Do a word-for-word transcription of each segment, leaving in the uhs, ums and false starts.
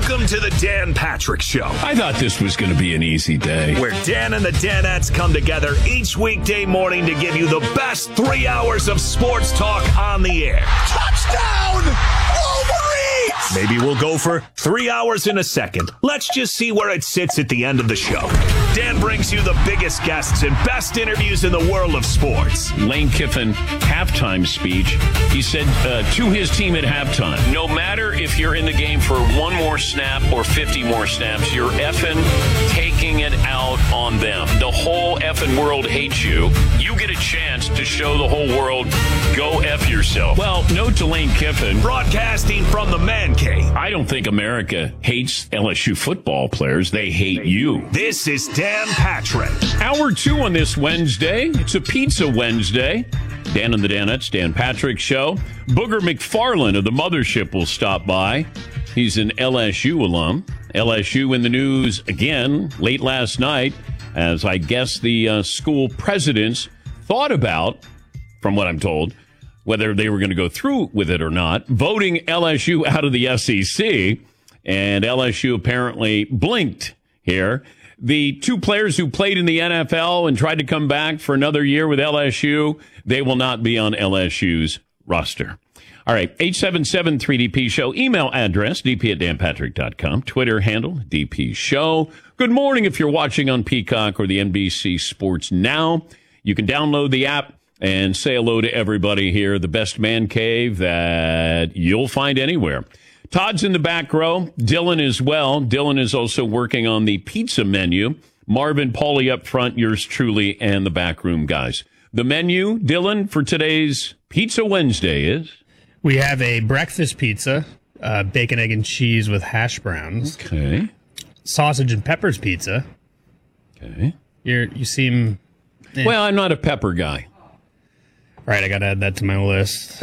Welcome to the Dan Patrick Show. I thought this was going to be an easy day. Where Dan and the Danettes come together each weekday morning to give you the best three hours of sports talk on the air. Touchdown! Wolverines! Maybe we'll go for three hours in a second. Let's just see where it sits at the end of the show. Dan brings you the biggest guests and best interviews in the world of sports. Lane Kiffin, halftime speech. He said uh, to his team at halftime, no matter if you're in the game for one more snap or fifty more snaps, you're effing taking it out on them. The whole effing world hates you. You get a chance to show the whole world, go F yourself. Well, note to Lane Kiffin. Broadcasting from the Man Cave. I don't think America hates L S U football players. They hate you. This is Dan Patrick. Hour two on this Wednesday. It's a Pizza Wednesday. Dan and the Danettes, Dan Patrick Show. Booger McFarland of the Mothership will stop by. He's an L S U alum. L S U in the news again late last night, as I guess the uh, school presidents thought about, from what I'm told, whether they were going to go through with it or not, voting L S U out of the S E C. And L S U apparently blinked here. The two players who played in the N F L and tried to come back for another year with L S U, they will not be on L S U's roster. All right, eight seven seven three D P Show. Email address, d p at dan patrick dot com. Twitter handle, D P Show. Good morning if you're watching on Peacock or the N B C Sports Now. You can download the app and say hello to everybody here. The best man cave that you'll find anywhere. Todd's in the back row. Dylan as well. Dylan is also working on the pizza menu. Marvin, Paulie up front, yours truly, and the backroom guys. The menu, Dylan, for today's Pizza Wednesday is? We have a breakfast pizza, uh, bacon, egg, and cheese with hash browns. Okay. Sausage and peppers pizza. Okay. You're, you seem... Eh. Well, I'm not a pepper guy. All right, I got to add that to my list.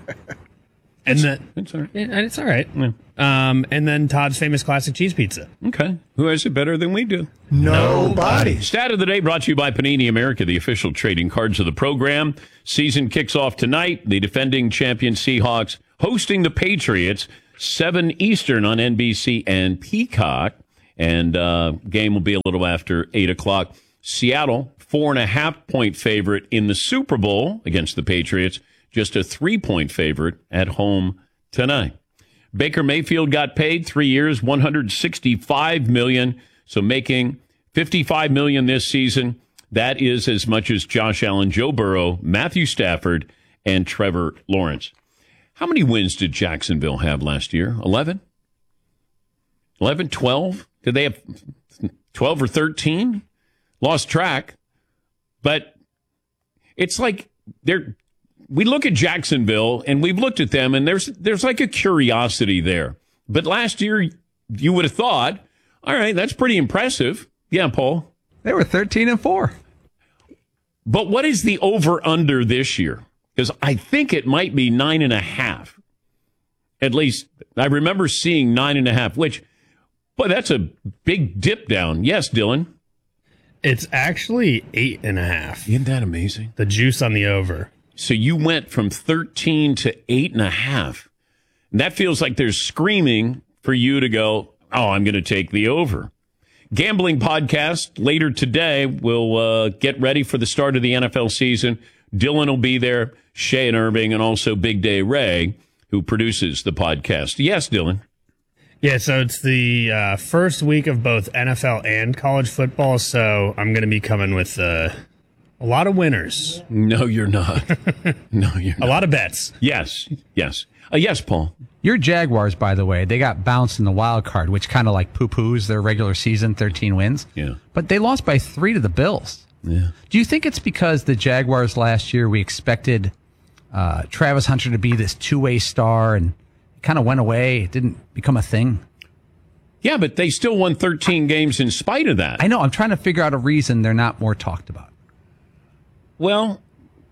And then it's all right. Yeah, it's all right. Yeah. Um, and then Todd's famous classic cheese pizza. Okay. Who has it better than we do? Nobody. Stat of the day brought to you by Panini America, the official trading cards of the program. Season kicks off tonight. The defending champion Seahawks hosting the Patriots, seven Eastern on N B C and Peacock. And uh, game will be a little after eight o'clock. Seattle, four and a half point favorite in the Super Bowl against the Patriots. Just a three-point favorite at home tonight. Baker Mayfield got paid three years, one hundred sixty-five million dollars, so making fifty-five million dollars this season. That is as much as Josh Allen, Joe Burrow, Matthew Stafford, and Trevor Lawrence. How many wins did Jacksonville have last year? eleven? eleven, twelve? Did they have twelve or thirteen? Lost track. But it's like they're... We look at Jacksonville, and we've looked at them, and there's there's like a curiosity there. But last year, you would have thought, all right, that's pretty impressive. Yeah, Paul? They were thirteen and four. But what is the over-under this year? Because I think it might be nine and a half. At least, I remember seeing nine and a half, which, boy, that's a big dip down. Yes, Dylan? It's actually eight and a half. Isn't that amazing? The juice on the over. So you went from thirteen to eight and a half. And that feels like there's screaming for you to go, oh, I'm going to take the over. Gambling podcast later today. We'll uh, get ready for the start of the N F L season. Dylan will be there, Shay and Irving, and also Big Day Ray, who produces the podcast. Yes, Dylan. Yeah, so it's the uh, first week of both N F L and college football, so I'm going to be coming with... Uh, A lot of winners. No, you're not. No, you're not. A lot of bets. Yes, yes. Uh, yes, Paul. Your Jaguars, by the way, they got bounced in the wild card, which kind of like poo-poos their regular season, thirteen wins. Yeah. But they lost by three to the Bills. Yeah. Do you think it's because the Jaguars last year, we expected uh, Travis Hunter to be this two-way star, and it kind of went away? It didn't become a thing? Yeah, but they still won thirteen games in spite of that. I know. I'm trying to figure out a reason they're not more talked about. Well,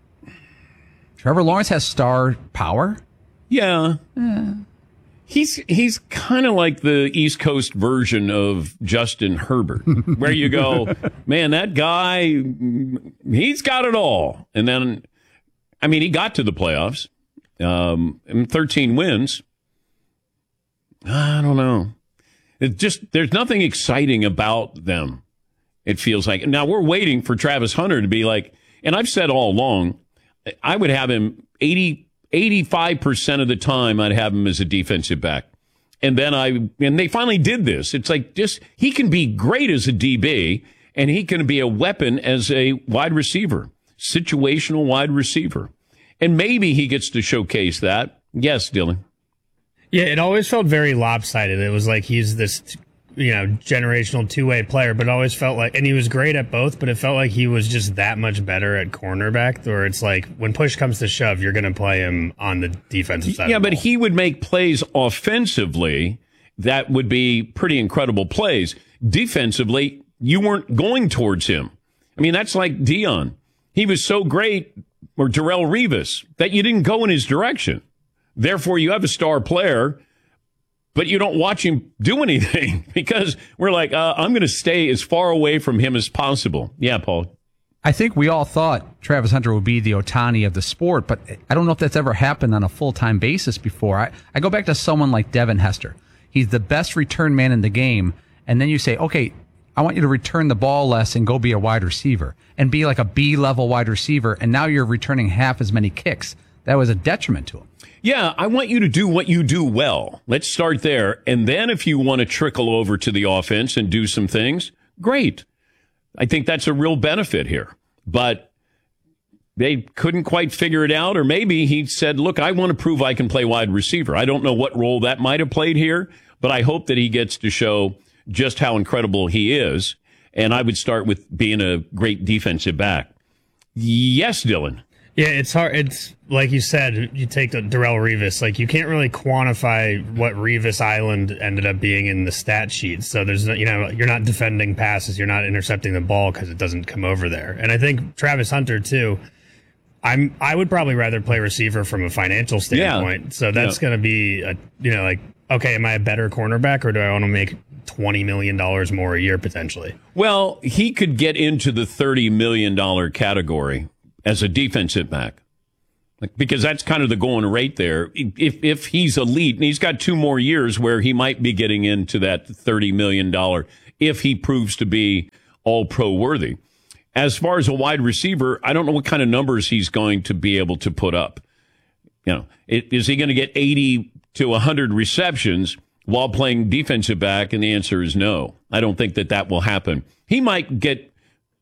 Trevor Lawrence has star power. Yeah. yeah. He's he's kind of like the East Coast version of Justin Herbert, where you go, man, that guy, he's got it all. And then, I mean, he got to the playoffs, um, and thirteen wins. I don't know. It just there's nothing exciting about them. It feels like now we're waiting for Travis Hunter to be like, and I've said all along, I would have him eighty, eighty-five percent of the time. I'd have him as a defensive back. And then I, and they finally did this. It's like just, he can be great as a D B and he can be a weapon as a wide receiver, situational wide receiver. And maybe he gets to showcase that. Yes, Dylan. Yeah, it always felt very lopsided. It was like he's this, you know, generational two-way player, but it always felt like, and he was great at both, but it felt like he was just that much better at cornerback, where it's like when push comes to shove, you're going to play him on the defensive side. Yeah, of the but ball. he would make plays offensively that would be pretty incredible plays. Defensively, you weren't going towards him. I mean, that's like Dion. He was so great, or Darrelle Revis, that you didn't go in his direction. Therefore, you have a star player, but you don't watch him do anything because we're like, uh, I'm going to stay as far away from him as possible. Yeah, Paul. I think we all thought Travis Hunter would be the Ohtani of the sport, but I don't know if that's ever happened on a full-time basis before. I, I go back to someone like Devin Hester. He's the best return man in the game, and then you say, okay, I want you to return the ball less and go be a wide receiver and be like a B-level wide receiver, and now you're returning half as many kicks. That was a detriment to him. Yeah, I want you to do what you do well. Let's start there. And then if you want to trickle over to the offense and do some things, great. I think that's a real benefit here. But they couldn't quite figure it out. Or maybe he said, look, I want to prove I can play wide receiver. I don't know what role that might have played here, but I hope that he gets to show just how incredible he is. And I would start with being a great defensive back. Yes, Dylan. Yeah, it's hard. It's like you said, you take the Darrelle Revis, like you can't really quantify what Revis Island ended up being in the stat sheet. So there's, no, you know, you're not defending passes, you're not intercepting the ball because it doesn't come over there. And I think Travis Hunter too. I'm I would probably rather play receiver from a financial standpoint. Yeah. So that's yeah. going to be a, you know, like, okay, am I a better cornerback or do I want to make twenty million dollars more a year potentially? Well, he could get into the thirty million dollars category as a defensive back, like, because that's kind of the going rate there. If if he's elite, and he's got two more years where he might be getting into that thirty million dollars if he proves to be all-pro worthy. As far as a wide receiver, I don't know what kind of numbers he's going to be able to put up. You know, is he going to get eighty to one hundred receptions while playing defensive back? And the answer is no. I don't think that that will happen. He might get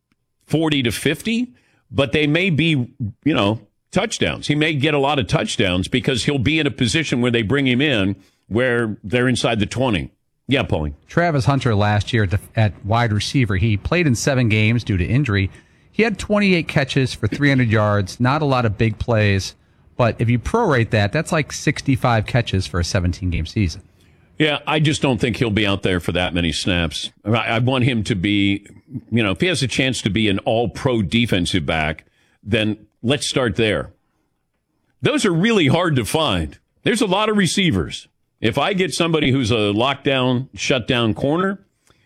forty to fifty. But they may be, you know, touchdowns. He may get a lot of touchdowns because he'll be in a position where they bring him in where they're inside the twenty. Yeah, Paulie. Travis Hunter last year at, the, at wide receiver, he played in seven games due to injury. He had twenty-eight catches for three hundred yards, not a lot of big plays. But if you prorate that, that's like sixty-five catches for a seventeen-game season. Yeah, I just don't think he'll be out there for that many snaps. I, I want him to be, you know, if he has a chance to be an all-pro defensive back, then let's start there. Those are really hard to find. There's a lot of receivers. If I get somebody who's a lockdown, shutdown corner,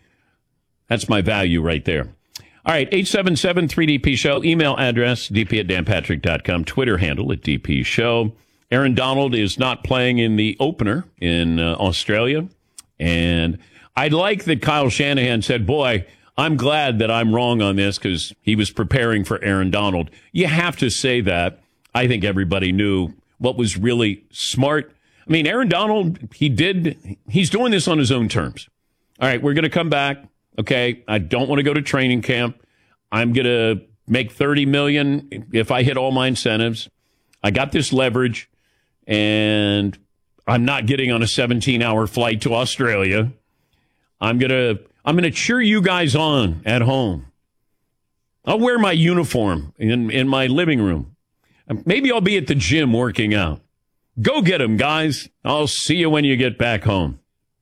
that's my value right there. All right, eight seven seven three D P show, email address, d p at dan patrick dot com, Twitter handle at D P show. Aaron Donald is not playing in the opener in uh, Australia. And I like that Kyle Shanahan said, boy, I'm glad that I'm wrong on this because he was preparing for Aaron Donald. You have to say that. I think everybody knew what was really smart. I mean, Aaron Donald, he did, he's doing this on his own terms. All right, we're going to come back. Okay, I don't want to go to training camp. I'm going to make thirty million dollars if I hit all my incentives. I got this leverage. And I'm not getting on a seventeen-hour flight to Australia. I'm gonna I'm gonna cheer you guys on at home. I'll wear my uniform in, in my living room. Maybe I'll be at the gym working out. Go get them, guys. I'll see you when you get back home.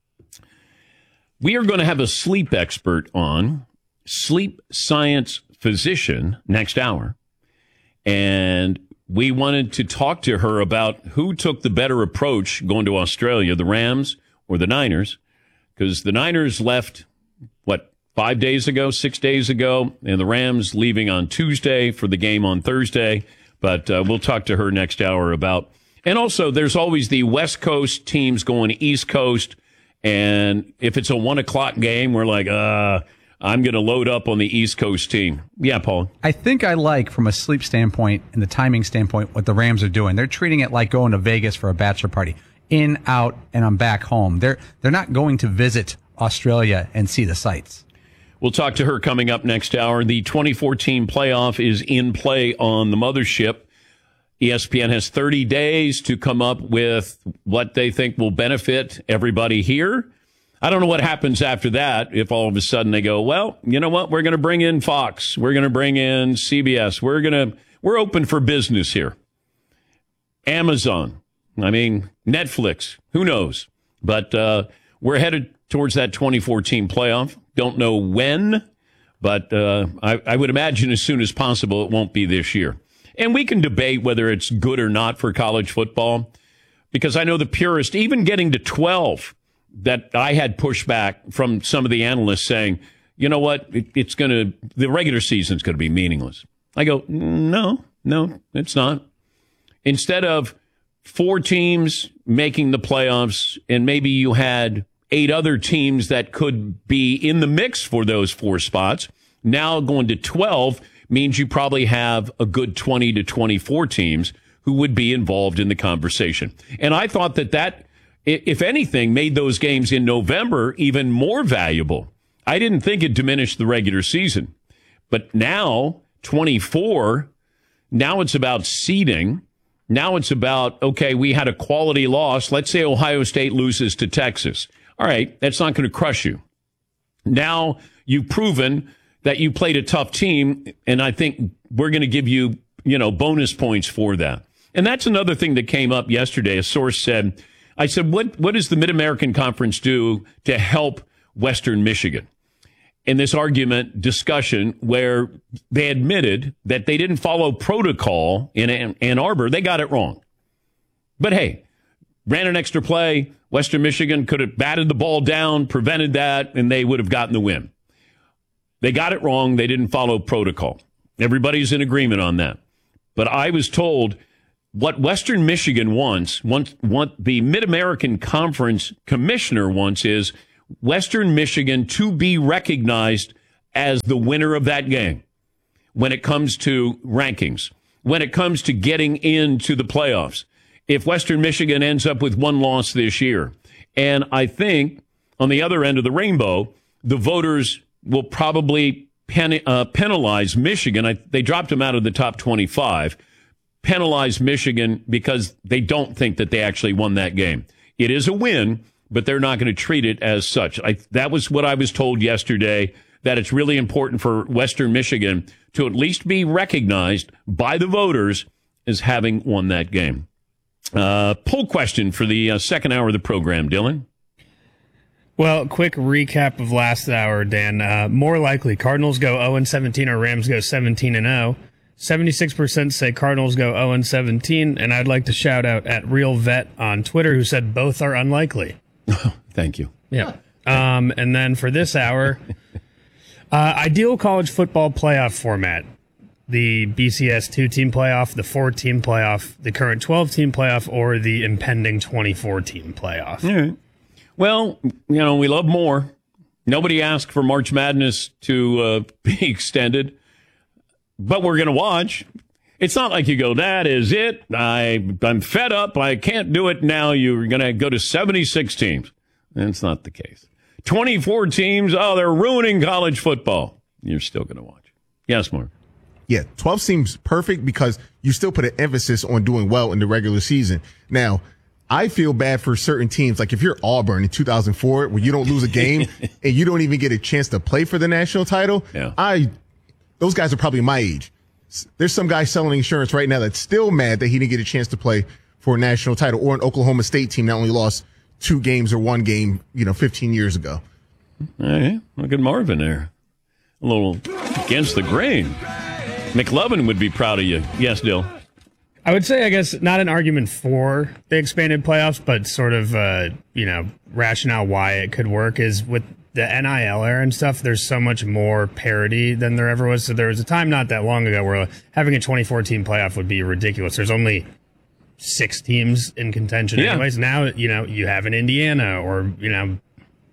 We are going to have a sleep expert on, sleep science physician, next hour. And we wanted to talk to her about who took the better approach going to Australia, the Rams or the Niners, because the Niners left, what, five days ago, six days ago, and the Rams leaving on Tuesday for the game on Thursday. But uh, we'll talk to her next hour about, and also there's always the West Coast teams going East Coast, And if it's a one o'clock game, we're like, uh, I'm going to load up on the East Coast team. Yeah, Paul. I think I like, from a sleep standpoint and the timing standpoint, what the Rams are doing. They're treating it like going to Vegas for a bachelor party. In, out, and I'm back home. They're they're not going to visit Australia and see the sights. We'll talk to her coming up next hour. The twenty fourteen playoff is in play on the mothership. E S P N has thirty days to come up with what they think will benefit everybody here. I don't know what happens after that if all of a sudden they go, well, you know what? We're going to bring in Fox. We're going to bring in C B S. We're going to we're open for business here. Amazon. I mean, Netflix. Who knows? But uh, we're headed towards that twenty fourteen playoff. Don't know when, but uh, I, I would imagine as soon as possible it won't be this year. And we can debate whether it's good or not for college football, because I know the purist, even getting to twelve, that I had pushback from some of the analysts saying, you know what, it, it's going to, the regular season's going to be meaningless. I go, no, no, it's not. Instead of four teams making the playoffs, and maybe you had eight other teams that could be in the mix for those four spots, now going to twelve means you probably have a good twenty to twenty-four teams who would be involved in the conversation. And I thought that that, if anything, made those games in November even more valuable. I didn't think it diminished the regular season. But now, twenty-four, now it's about seeding. Now it's about, okay, we had a quality loss. Let's say Ohio State loses to Texas. All right, that's not going to crush you. Now you've proven that you played a tough team, and I think we're going to give you, you know, bonus points for that. And that's another thing that came up yesterday. A source said, I said, what, what does the Mid-American Conference do to help Western Michigan? In this argument discussion where they admitted that they didn't follow protocol in Ann Arbor, they got it wrong. But hey, ran an extra play. Western Michigan could have batted the ball down, prevented that, and they would have gotten the win. They got it wrong. They didn't follow protocol. Everybody's in agreement on that. But I was told what Western Michigan wants, wants what the Mid-American Conference commissioner wants is Western Michigan to be recognized as the winner of that game when it comes to rankings, when it comes to getting into the playoffs. If Western Michigan ends up with one loss this year, and I think on the other end of the rainbow, the voters will probably pen, uh, penalize Michigan. I, they dropped them out of the top twenty-five, penalize Michigan because they don't think that they actually won that game. It is a win, but they're not going to treat it as such. I, that was what I was told yesterday, that it's really important for Western Michigan to at least be recognized by the voters as having won that game. Uh, poll question for the uh, second hour of the program, Dylan. Well, quick recap of last hour, Dan. Uh, more likely, Cardinals go oh and seventeen or Rams go seventeen and oh. seventy-six percent say Cardinals go oh and seventeen, and I'd like to shout out at Real Vet on Twitter, who said both are unlikely. Thank you. Yeah. Um, and then for this hour, uh, ideal college football playoff format. The B C S two-team playoff, the four-team playoff, the current twelve-team playoff, or the impending twenty-four-team playoff. All right. Well, you know, we love more. Nobody asked for March Madness to uh, be extended, but we're going to watch. It's not like you go, that is it. I, I'm fed up. I can't do it now. You're going to go to seventy-six teams. That's not the case. twenty-four teams. Oh, they're ruining college football. You're still going to watch. Yes, Mark. Yeah, twelve seems perfect because you still put an emphasis on doing well in the regular season. Now, I feel bad for certain teams. Like if you're Auburn in two thousand four, where you don't lose a game and you don't even get a chance to play for the national title. Yeah. I, those guys are probably my age. There's some guy selling insurance right now that's still mad that he didn't get a chance to play for a national title, or an Oklahoma State team that only lost two games or one game, you know, fifteen years ago. Hey, look at Marvin there. A little against the grain. McLovin would be proud of you. Yes, Dill. I would say, I guess, not an argument for the expanded playoffs, but sort of, uh, you know, rationale why it could work is with the N I L era and stuff, there's so much more parity than there ever was. So there was a time not that long ago where having a twenty-four team playoff would be ridiculous. There's only six teams in contention yeah. anyways. Now, you know, you have an Indiana or, you know,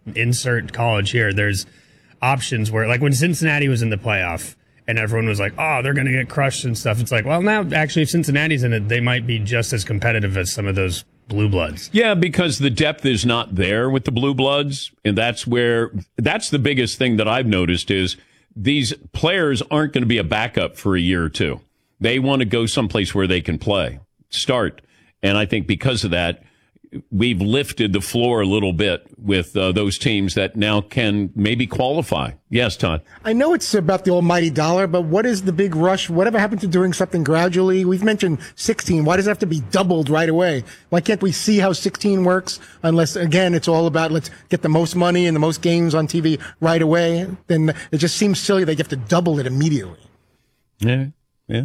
insert college here. There's options where, like when Cincinnati was in the playoff and everyone was like, oh, they're going to get crushed and stuff. It's like, well, now actually if Cincinnati's in it, they might be just as competitive as some of those Blue Bloods. Yeah, because the depth is not there with the Blue Bloods. And that's where, that's the biggest thing that I've noticed is these players aren't going to be a backup for a year or two. They want to go someplace where they can play, start. And I think because of that, we've lifted the floor a little bit with uh, those teams that now can maybe qualify. Yes, Todd. I know it's about the almighty dollar, but what is the big rush? Whatever happened to doing something gradually? We've mentioned sixteen. Why does it have to be doubled right away? Why can't we see how sixteen works? Unless, again, it's all about let's get the most money and the most games on T V right away. Then it just seems silly that you have to double it immediately. Yeah, yeah.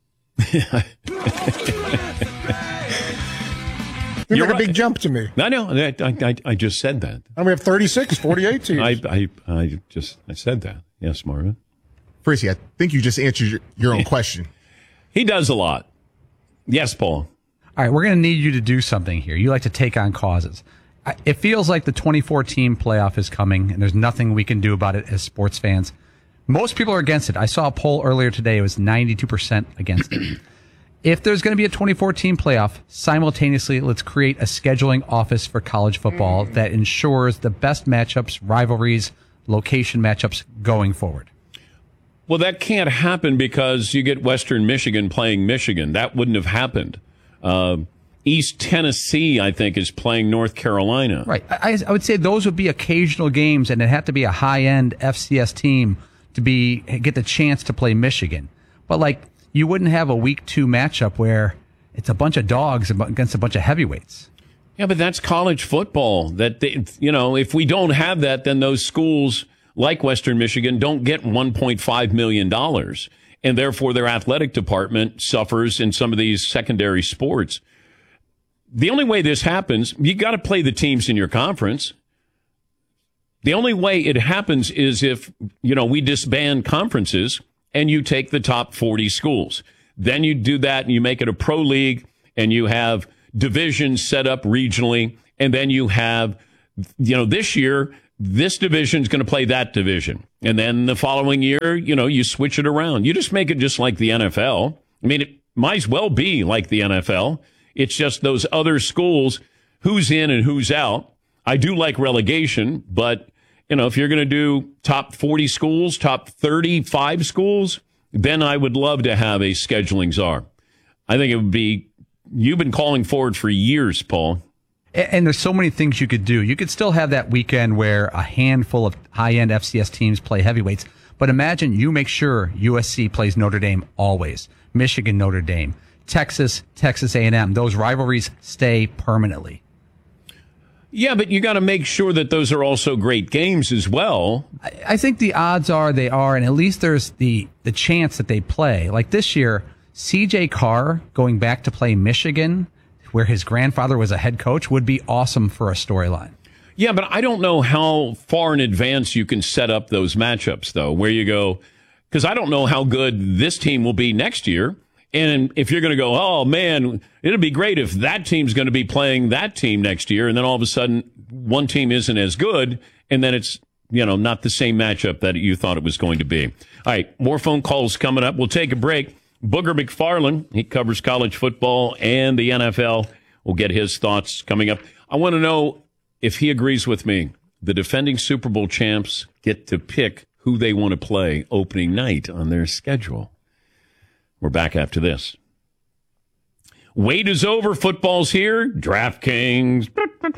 Seems You're like right. a big jump to me. I know. I, I, I just said that. And we have thirty-six, forty-eight teams. I, I, I just I said that. Yes, Marvin. Frizzy, I think you just answered your, your own question. He does a lot. Yes, Paul. All right, we're going to need you to do something here. You like to take on causes. I- It feels like the twenty fourteen playoff is coming, and there's nothing we can do about it as sports fans. Most people are against it. I saw a poll earlier today. It was ninety-two percent against it. If there's going to be a twenty fourteen playoff, simultaneously, let's create a scheduling office for college football that ensures the best matchups, rivalries, location matchups going forward. Well, that can't happen because you get Western Michigan playing Michigan. That wouldn't have happened. Uh, East Tennessee, I think, is playing North Carolina. Right. I, I would say those would be occasional games, and it had to be a high-end F C S team to be get the chance to play Michigan. But, like, you wouldn't have a week two matchup where it's a bunch of dogs against a bunch of heavyweights. Yeah, but that's college football. That they, you know, if we don't have that, then those schools like Western Michigan don't get one point five million dollars, and therefore their athletic department suffers in some of these secondary sports. The only way this happens, you got to play the teams in your conference. The only way it happens is if, you know, we disband conferences and you take the top forty schools. Then you do that and you make it a pro league and you have divisions set up regionally. And then you have, you know, this year, this division is going to play that division. And then the following year, you know, you switch it around. You just make it just like the N F L. I mean, it might as well be like the N F L. It's just those other schools, who's in and who's out. I do like relegation, but, you know, if you're going to do top forty schools, top thirty-five schools, then I would love to have a scheduling czar. I think it would be, you've been calling for it for years, Paul. And there's so many things you could do. You could still have that weekend where a handful of high-end F C S teams play heavyweights. But imagine you make sure U S C plays Notre Dame always. Michigan, Notre Dame. Texas, Texas A and M. Those rivalries stay permanently. Yeah, but you got to make sure that those are also great games as well. I, I think the odds are they are, and at least there's the, the chance that they play. Like this year, C J Carr going back to play Michigan, where his grandfather was a head coach, would be awesome for a storyline. Yeah, but I don't know how far in advance you can set up those matchups, though, where you go, because I don't know how good this team will be next year. And if you're going to go, oh, man, it'd be great if that team's going to be playing that team next year. And then all of a sudden, one team isn't as good. And then it's, you know, not the same matchup that you thought it was going to be. All right, more phone calls coming up. We'll take a break. Booger McFarland, he covers college football and the N F L. We'll get his thoughts coming up. I want to know if he agrees with me. The defending Super Bowl champs get to pick who they want to play opening night on their schedule. We're back after this. Wait is over. Football's here. DraftKings.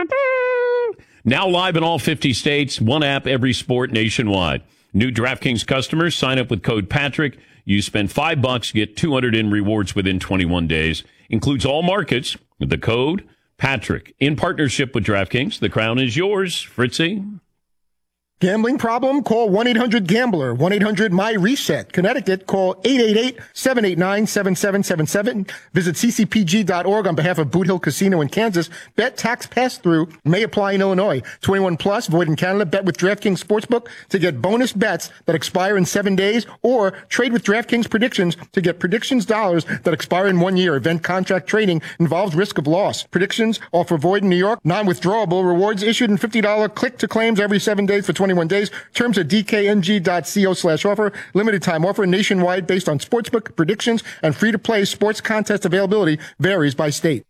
Now live in all fifty states. One app, every sport nationwide. New DraftKings customers sign up with code Patrick. You spend five bucks, get two hundred in rewards within twenty-one days. Includes all markets. The code Patrick. In partnership with DraftKings, the crown is yours, Fritzy. Gambling problem? Call one eight hundred gambler, one eight hundred my reset. Connecticut, call eight eight eight, seven eight nine, seven seven seven seven. Visit c c p g dot org on behalf of Boot Hill Casino in Kansas. Bet tax pass-through may apply in Illinois. twenty-one plus, void in Canada. Bet with DraftKings Sportsbook to get bonus bets that expire in seven days or trade with DraftKings predictions to get predictions dollars that expire in one year. Event contract trading involves risk of loss. Predictions offer void in New York. Non-withdrawable rewards issued in fifty dollars click to claims every seven days for twenty-one days. Terms at d k n g dot co slash offer. Limited time offer nationwide based on sportsbook predictions and free to play sports contest availability varies by state.